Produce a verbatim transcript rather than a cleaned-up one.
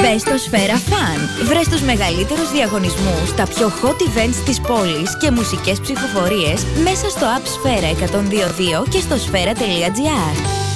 Μπες στο Σφαίρα Fun. Βρες τους μεγαλύτερους διαγωνισμούς, τα πιο hot events της πόλης και μουσικές ψηφοφορίες μέσα στο app Σφαίρα εκατόν δύο δύο και στο σφαίρα τελεία τζι άρ.